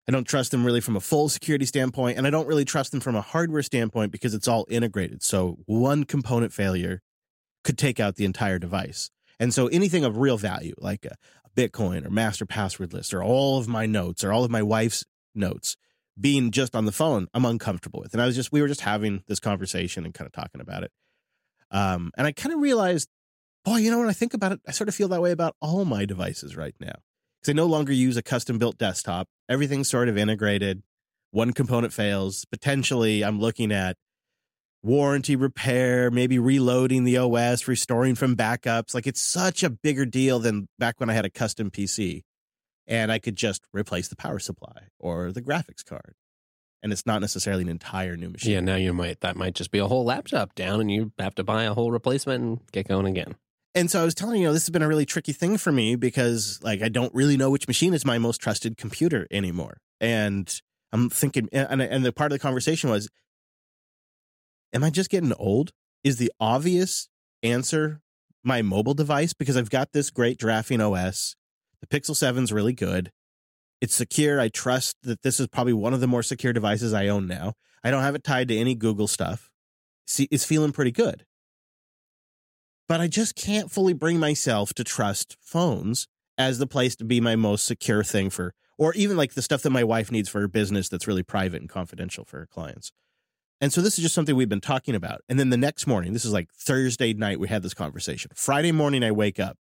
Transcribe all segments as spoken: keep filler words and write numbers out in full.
I don't trust them really from a full security standpoint, and I don't really trust them from a hardware standpoint because it's all integrated. So one component failure could take out the entire device. And so anything of real value, like a, a Bitcoin or master password list or all of my notes or all of my wife's notes being just on the phone, I'm uncomfortable with. And I was just, we were just having this conversation and kind of talking about it. Um, and I kind of realized, boy, you know, when I think about it, I sort of feel that way about all my devices right now. Because I no longer use a custom-built desktop. Everything's sort of integrated. One component fails. Potentially, I'm looking at warranty repair, maybe reloading the O S, restoring from backups. Like, it's such a bigger deal than back when I had a custom P C. And I could just replace the power supply or the graphics card. And it's not necessarily an entire new machine. Yeah, now you might, that might just be a whole laptop down and you have to buy a whole replacement and get going again. And so I was telling you, you know, this has been a really tricky thing for me because, like, I don't really know which machine is my most trusted computer anymore. And I'm thinking, and, and the part of the conversation was, am I just getting old? Is the obvious answer my mobile device? Because I've got this great Graphene O S. The Pixel seven is really good. It's secure. I trust that this is probably one of the more secure devices I own now. I don't have it tied to any Google stuff. See, it's feeling pretty good. But I just can't fully bring myself to trust phones as the place to be my most secure thing for, or even like the stuff that my wife needs for her business that's really private and confidential for her clients. And so this is just something we've been talking about. And then the next morning, this is like Thursday night, we had this conversation. Friday morning, I wake up.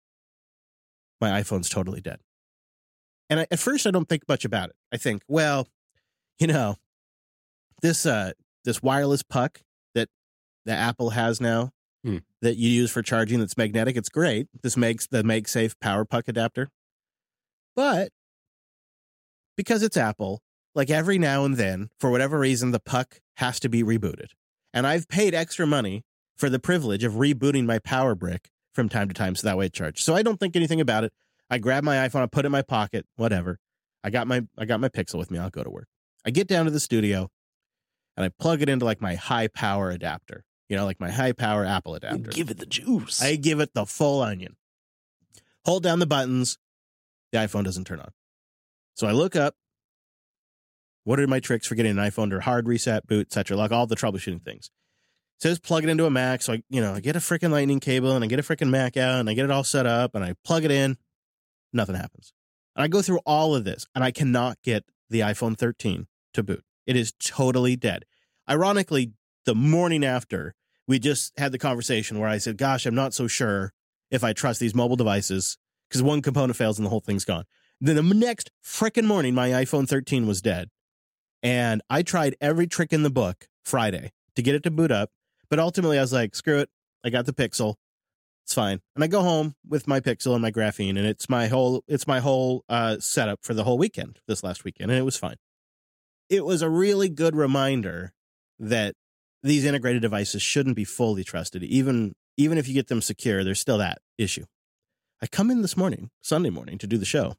My iPhone's totally dead. And I, at first, I don't think much about it. I think, well, you know, this uh, this wireless puck that that Apple has now, Hmm. that you use for charging that's magnetic. It's great. This makes the MagSafe power puck adapter. But because it's Apple, like every now and then, for whatever reason, the puck has to be rebooted. And I've paid extra money for the privilege of rebooting my power brick from time to time so that way it charges. So I don't think anything about it. I grab my iPhone, I put it in my pocket, whatever. I got my I got my Pixel with me. I'll go to work. I get down to the studio and I plug it into like my high power adapter. You know, like my high-power Apple adapter. Give it the juice. I give it the full onion. Hold down the buttons. The iPhone doesn't turn on. So I look up. What are my tricks for getting an iPhone to hard reset, boot, et cetera? Like all the troubleshooting things. It says plug it into a Mac. So I, you know, I get a freaking lightning cable and I get a freaking Mac out and I get it all set up and I plug it in. Nothing happens. And I go through all of this and I cannot get the iPhone thirteen to boot. It is totally dead. Ironically, the morning after, we just had the conversation where I said, gosh, I'm not so sure if I trust these mobile devices because one component fails and the whole thing's gone. Then the next frickin' morning, my iPhone thirteen was dead. And I tried every trick in the book Friday to get it to boot up. But ultimately, I was like, screw it. I got the Pixel. It's fine. And I go home with my Pixel and my Graphene, and it's my whole it's my whole uh, setup for the whole weekend, this last weekend, and it was fine. It was a really good reminder that these integrated devices shouldn't be fully trusted. Even, even if you get them secure, there's still that issue. I come in this morning, Sunday morning, to do the show.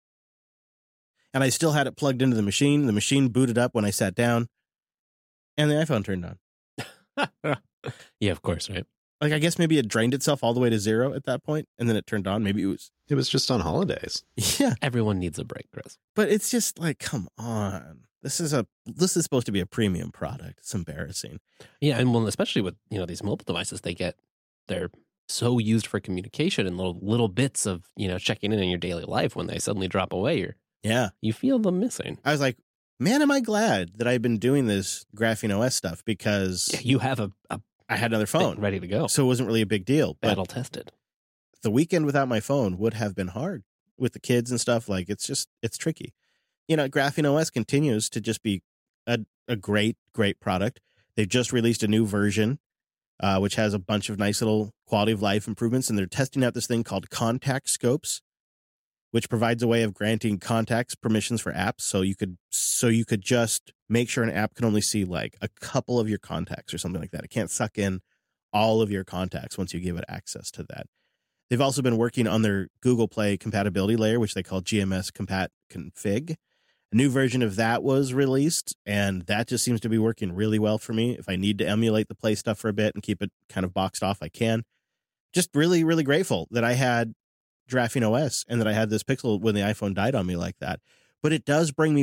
And I still had it plugged into the machine. The machine booted up when I sat down. And the iPhone turned on. Yeah, of course, right? Like, I guess maybe it drained itself all the way to zero at that point, and then it turned on. Maybe it was... It was just on holidays. Yeah. Everyone needs a break, Chris. But it's just like, come on. This is a this is supposed to be a premium product. It's embarrassing. Yeah, and well, especially with, you know, these mobile devices, they get they're so used for communication and little little bits of, you know, checking in in your daily life. When they suddenly drop away, you're yeah, you feel them missing. I was like, man, am I glad that I've been doing this Graphene O S stuff because yeah, you have a, a I had another phone ready to go, so it wasn't really a big deal. Battle tested. The weekend without my phone would have been hard with the kids and stuff. Like, it's just it's tricky. You know, Graphene O S continues to just be a, a great, great product. They've just released a new version, uh, which has a bunch of nice little quality of life improvements. And they're testing out this thing called Contact Scopes, which provides a way of granting contacts permissions for apps. So you could, so you could just make sure an app can only see like a couple of your contacts or something like that. It can't suck in all of your contacts once you give it access to that. They've also been working on their Google Play compatibility layer, which they call G M S Compat Config. A new version of that was released, and that just seems to be working really well for me. If I need to emulate the Play stuff for a bit and keep it kind of boxed off, I can. Just really, really grateful that I had Graphene O S and that I had this Pixel when the iPhone died on me like that. But it does bring me